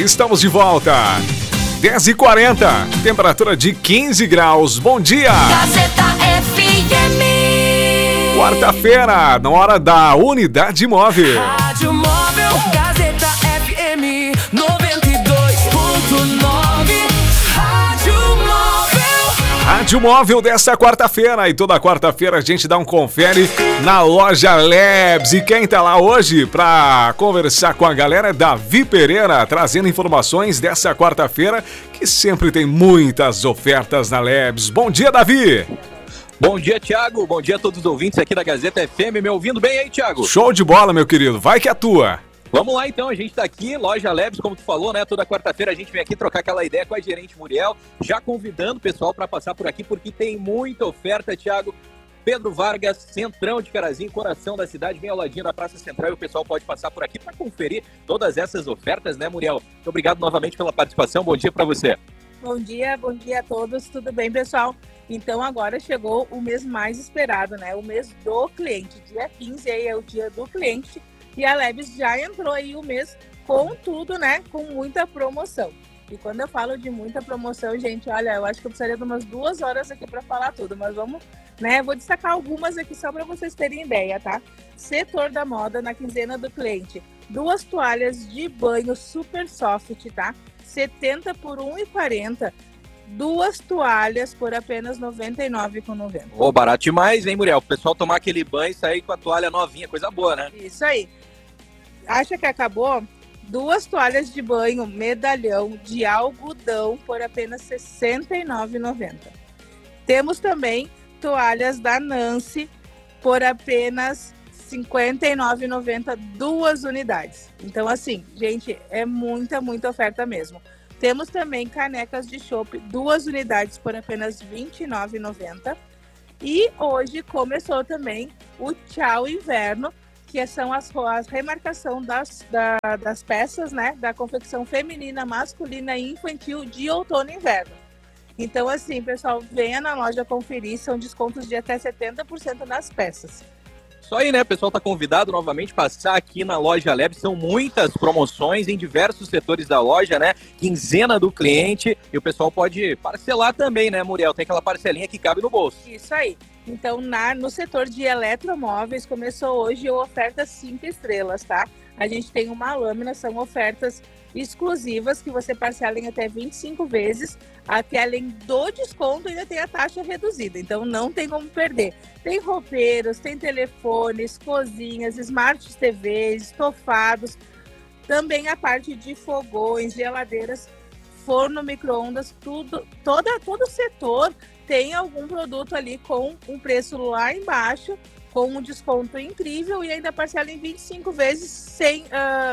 Estamos de volta. 10h40, temperatura de 15 graus. Bom dia! Gazeta FM. Quarta-feira, na hora da Unidade Móvel. Rádio Móvel, Gazeta FM 92.9. Rádio Móvel. Rádio Móvel desta quarta-feira. E toda quarta-feira a gente dá um confere na loja Labs. E quem tá lá hoje para conversar com a galera é Davi Pereira, trazendo informações dessa quarta-feira, que sempre tem muitas ofertas na Labs. Bom dia, Davi! Bom dia, Thiago. Bom dia a todos os ouvintes aqui da Gazeta FM. Me ouvindo bem aí, Thiago? Show de bola, meu querido. Vai que é tua. Vamos lá, então. A gente tá aqui, loja Labs, como tu falou, né? Toda quarta-feira a gente vem aqui trocar aquela ideia com a gerente Muriel, já convidando o pessoal para passar por aqui, porque tem muita oferta, Thiago. Pedro Vargas, centrão de Carazinho, coração da cidade, bem ao ladinho da Praça Central, e o pessoal pode passar por aqui para conferir todas essas ofertas, né, Muriel? Muito obrigado novamente pela participação. Bom dia para você. Bom dia a todos. Tudo bem, pessoal? Então agora chegou o mês mais esperado, né? O mês do cliente. Dia 15 aí é o dia do cliente e a Labs já entrou aí o mês com tudo, né? Com muita promoção. E quando eu falo de muita promoção, gente, olha, eu acho que eu precisaria de umas 2 horas aqui para falar tudo, mas vamos, né? Vou destacar algumas aqui só para vocês terem ideia, tá? Setor da moda na quinzena do cliente. 2 toalhas de banho super soft, tá? 70 por R$1,40. 2 toalhas por apenas R$99,90. Ô, barato demais, hein, Muriel? O pessoal tomar aquele banho e sair com a toalha novinha, coisa boa, né? Isso aí. Acha que acabou? 2 toalhas de banho medalhão de algodão por apenas R$69,90. Temos também toalhas da Nancy por apenas R$59,90, 2 unidades. Então, assim, gente, é muita oferta mesmo. Temos também canecas de chopp, 2 unidades por apenas R$29,90. E hoje começou também o Tchau Inverno, que são as remarcação das peças, né? Da confecção feminina, masculina e infantil de outono e inverno. Então, assim, pessoal, venha na loja conferir, são descontos de até 70% nas peças. Isso aí, né? O pessoal está convidado novamente a passar aqui na loja Labs. São muitas promoções em diversos setores da loja, né? Quinzena do cliente. E o pessoal pode parcelar também, né, Muriel? Tem aquela parcelinha que cabe no bolso. Isso aí. Então, no setor de eletromóveis, começou hoje a oferta 5 estrelas, tá? A gente tem uma lâmina, são ofertas exclusivas que você parcela em até 25 vezes, até além do desconto ainda tem a taxa reduzida, então não tem como perder. Tem roupeiros, tem telefones, cozinhas, smart TVs, estofados, também a parte de fogões, geladeiras, forno, micro-ondas, todo o setor tem algum produto ali com um preço lá embaixo, com um desconto incrível e ainda parcela em 25 vezes sem...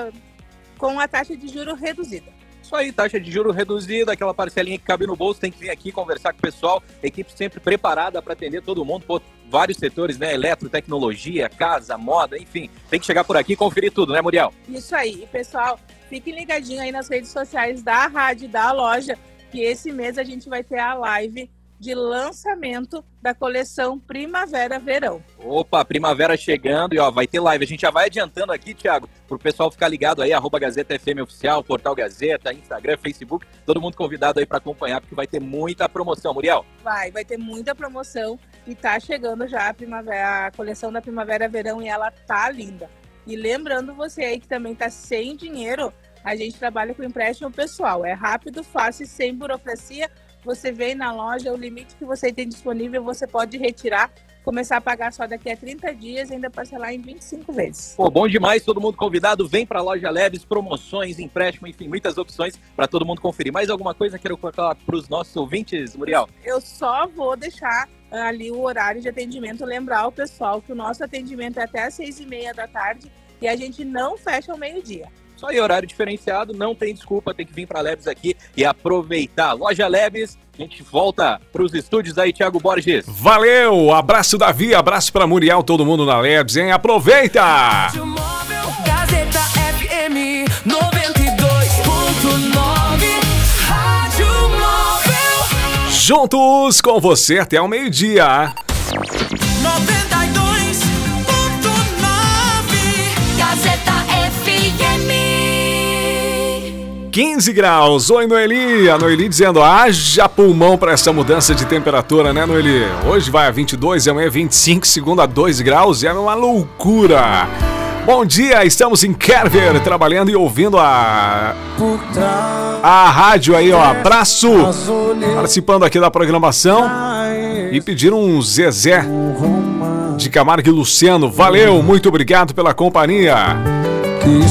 com a taxa de juro reduzida. Isso aí, taxa de juro reduzida, aquela parcelinha que cabe no bolso, tem que vir aqui conversar com o pessoal, equipe sempre preparada para atender todo mundo, pô, vários setores, né, eletrotecnologia, casa, moda, enfim, tem que chegar por aqui e conferir tudo, né, Muriel? Isso aí, e pessoal, fiquem ligadinhos aí nas redes sociais da rádio, da loja, que esse mês a gente vai ter a live de lançamento da coleção Primavera-Verão. Opa, primavera chegando e ó, vai ter live. A gente já vai adiantando aqui, Thiago, pro pessoal ficar ligado aí, @Gazeta FM Oficial, Portal Gazeta, Instagram, Facebook, todo mundo convidado aí para acompanhar, porque vai ter muita promoção, Muriel. Vai ter muita promoção e tá chegando já a coleção da Primavera-Verão e ela tá linda. E lembrando você aí que também tá sem dinheiro, a gente trabalha com empréstimo pessoal. É rápido, fácil e sem burocracia. Você vem na loja, o limite que você tem disponível, você pode retirar, começar a pagar só daqui a 30 dias e ainda parcelar em 25 vezes. Pô, bom demais, todo mundo convidado, vem pra loja Labs, promoções, empréstimo, enfim, muitas opções para todo mundo conferir. Mais alguma coisa que eu quero falar pros nossos ouvintes, Muriel? Eu só vou deixar ali o horário de atendimento, lembrar o pessoal que o nosso atendimento é até às 6h30 da tarde e a gente não fecha ao meio-dia. Só aí, horário diferenciado, não tem desculpa, tem que vir para Labs aqui e aproveitar. Loja Labs, a gente volta para os estúdios aí, Thiago Borges. Valeu, abraço Davi, abraço para Muriel, todo mundo na Labs, hein? Aproveita! Rádio Móvel, Gazeta FM 92.9. Rádio Móvel. Juntos com você até o meio-dia. 92.9. Gazeta FM. 15 graus. Oi, Noeli. A Noeli dizendo, haja pulmão para essa mudança de temperatura, né, Noeli? Hoje vai a 22, amanhã 25, segunda a 2 graus. É uma loucura. Bom dia, estamos em Kerver, trabalhando e ouvindo a rádio aí, ó. Abraço. Participando aqui da programação. E pediram um Zezé de Camargo e Luciano. Valeu, muito obrigado pela companhia.